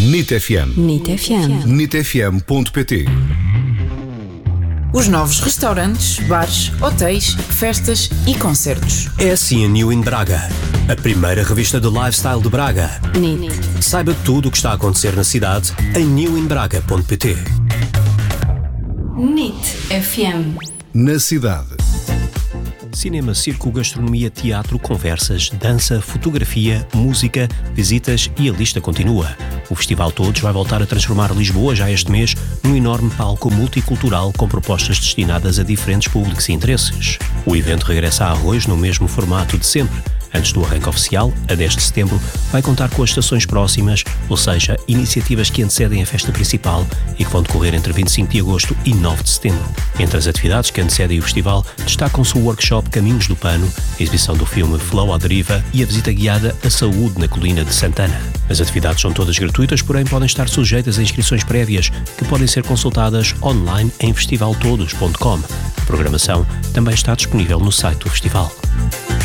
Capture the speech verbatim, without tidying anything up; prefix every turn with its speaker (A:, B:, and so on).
A: N I T F M.
B: N I T F M.
A: N I T F M ponto pt.
C: Os novos restaurantes, bares, hotéis, festas e concertos.
D: É assim a New in Braga, a primeira revista de lifestyle de Braga.
B: N I T.
D: Saiba tudo o que está a acontecer na cidade em new in braga ponto pt.
B: N I T F M.
A: Na cidade.
D: Cinema, circo, gastronomia, teatro, conversas, dança, fotografia, música, visitas e a lista continua. O Festival Todos vai voltar a transformar Lisboa já este mês num enorme palco multicultural com propostas destinadas a diferentes públicos e interesses. O evento regressa a Arroz no mesmo formato de sempre. Antes do arranque oficial, a dez de setembro, vai contar com as estações próximas, ou seja, iniciativas que antecedem a festa principal e que vão decorrer entre vinte e cinco de agosto e nove de setembro. Entre as atividades que antecedem o festival, destacam-se o workshop Caminhos do Pano, a exibição do filme Flow à Deriva e a visita guiada à saúde na colina de Santana. As atividades são todas gratuitas, porém podem estar sujeitas a inscrições prévias, que podem ser consultadas online em festival todos ponto com. A programação também está disponível no site do festival.